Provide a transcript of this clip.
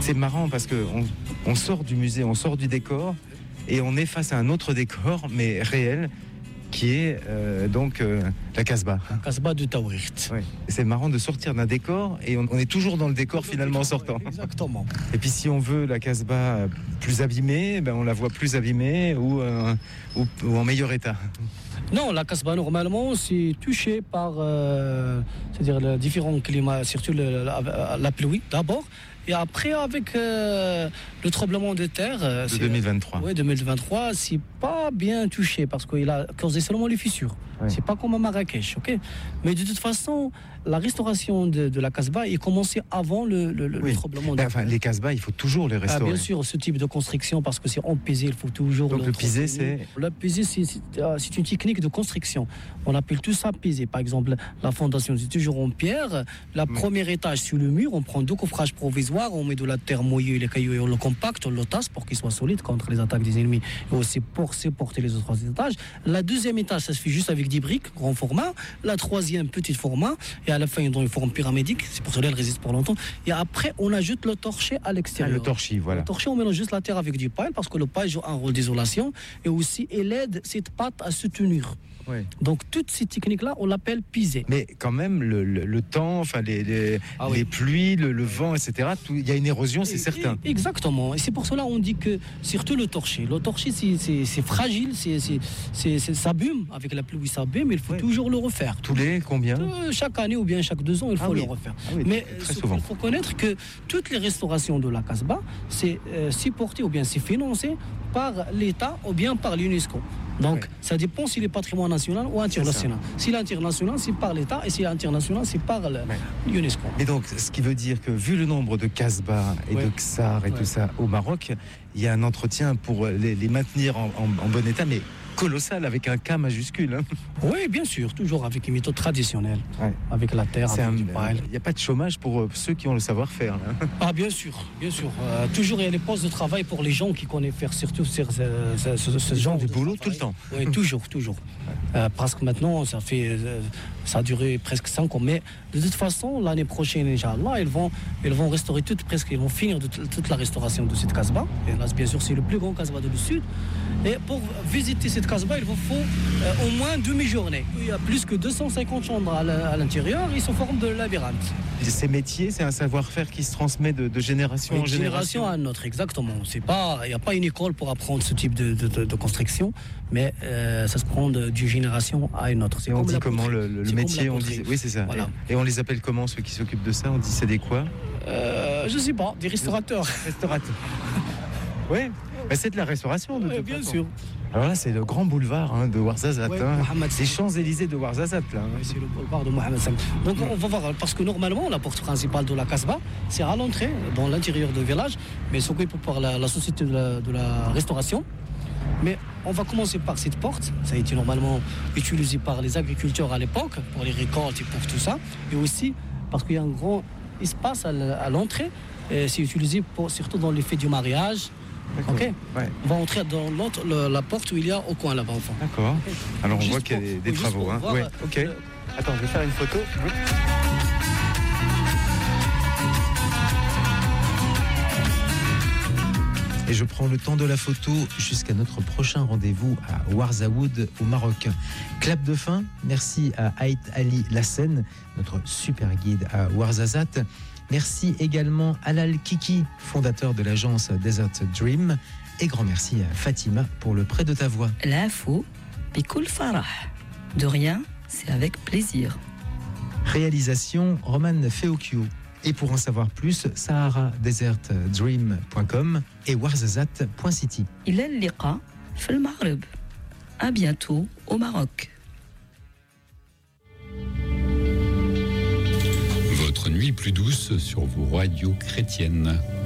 c'est marrant parce qu'on sort du musée, on sort du décor et on est face à un autre décor, mais réel, qui est la Casbah. La Casbah de Taouirt. Oui. C'est marrant de sortir d'un décor et on est toujours dans le décor finalement en sortant. Exactement. Et puis si on veut la Casbah plus abîmée, on la voit plus abîmée ou en meilleur état. Non, la Casbah normalement c'est touché par c'est-à-dire le différents climats, surtout la pluie d'abord. Et après, avec le tremblement de terre... de 2023. Oui, 2023, c'est pas bien touché parce qu'il a causé seulement les fissures. Ouais. C'est pas comme à Marrakech, ok. Mais de toute façon, la restauration de la Casbah est commencée avant le tremblement de terre. Enfin, les Casbahs, il faut toujours les restaurer. Bien sûr, ce type de construction, parce que c'est en pisé, il faut toujours... Donc le pisé, c'est... Le pisé, c'est une technique de construction. On appelle tout ça pisé. Par exemple, la fondation, c'est toujours en pierre. La première étage sur le mur, on prend 2 coffrages provisoires, on met de la terre mouillée, les cailloux, et on le compacte, on le tasse pour qu'il soit solide contre les attaques des ennemis et aussi pour supporter les autres étages. La deuxième étage, ça se fait juste avec des briques, grand format. La troisième, petit format. Et à la fin, dans une forme pyramidale. C'est pour cela qu'elle résiste pour longtemps. Et après, on ajoute le torchis à l'extérieur. Le torchis, voilà. Le torchis, on mélange juste la terre avec du paille parce que le paille joue un rôle d'isolation et aussi, il aide cette pâte à se tenir. Oui. Donc toutes ces techniques-là, on l'appelle pisé. Mais quand même, le temps, enfin les pluies, le vent, etc. Il y a une érosion, c'est certain. Exactement. Et c'est pour cela qu'on dit que surtout le torchis. Le torchis, c'est fragile, ça s'abîme avec la pluie, ça s'abîme. Il faut toujours le refaire. Tous les combien chaque année ou bien chaque 2 ans, il faut le refaire. Mais il faut connaître que toutes les restaurations de la Casbah, c'est supporté ou bien c'est financé par l'État ou bien par l'UNESCO. Donc, ça dépend si le patrimoine national ou international. Si l'international, c'est par l'État, et si l'international, c'est par l'UNESCO. Et donc, ce qui veut dire que, vu le nombre de Casbah et de Ksar et tout ça au Maroc, il y a un entretien pour les maintenir en bon état, mais colossal, avec un K majuscule. Hein. Oui, bien sûr, toujours avec une méthode traditionnelle, avec la terre, avec du paille. Il n'y a pas de chômage pour ceux qui ont le savoir-faire. Hein. Ah, bien sûr, bien sûr. Toujours, il y a les postes de travail pour les gens qui connaissent faire surtout ce genre du de boulot travail. Tout le temps. Oui, toujours. Parce que maintenant, ça a duré presque 5 ans. Mais de toute façon, l'année prochaine, Inch'Allah, ils vont restaurer ils vont finir toute la restauration de cette Casbah. Et là, bien sûr, c'est le plus grand Casbah du Sud. Et pour visiter cette Casbah, il vous faut au moins demi-journée. Il y a plus que 250 chambres à l'intérieur, ils sont forme de labyrinthe. Ces métiers, c'est un savoir-faire qui se transmet de génération en génération. Génération à autre, exactement. Il n'y a pas une école pour apprendre ce type de construction, mais ça se prend d'une génération à une autre. Et on dit comment le métier, on dit, oui, c'est ça. Voilà. Et on les appelle comment, ceux qui s'occupent de ça? On dit c'est des quoi? Je sais pas, des restaurateurs. Restaurateurs. Oui, c'est de la restauration de toute bien façon. Sûr. Alors là, c'est le grand boulevard de Ouarzazate. Les Champs-Élysées de Ouarzazate. Là, Oui, c'est le boulevard de Mohamed V. Donc on va voir, parce que normalement, la porte principale de la Casbah, c'est à l'entrée, dans l'intérieur du village, mais s'occupe par la société de la restauration. Mais on va commencer par cette porte. Ça a été normalement utilisé par les agriculteurs à l'époque, pour les récoltes et pour tout ça. Et aussi parce qu'il y a un grand espace à l'entrée. Et c'est utilisé surtout dans les fêtes du mariage. Ok. On va entrer dans la porte où il y a au coin là-bas, enfin. D'accord. Alors on voit qu'il y a des travaux. Hein. Ouais. Ok. Attends, je vais faire une photo. Oui. Et je prends le temps de la photo jusqu'à notre prochain rendez-vous à Ouarzaoud au Maroc. Clap de fin, merci à Haït Ali Lassen, notre super guide à Ouarzazate. Merci également à Alal Kiki, fondateur de l'agence Desert Dream. Et grand merci à Fatima pour le prêt de ta voix. L'info, bikoul farah. De rien, c'est avec plaisir. Réalisation, Roman Feokio. Et pour en savoir plus, saharadesertdream.com et ouarzazate.city. Il est le liqa, fait le Maghreb. À bientôt au Maroc. Votre nuit plus douce sur vos radios chrétiennes.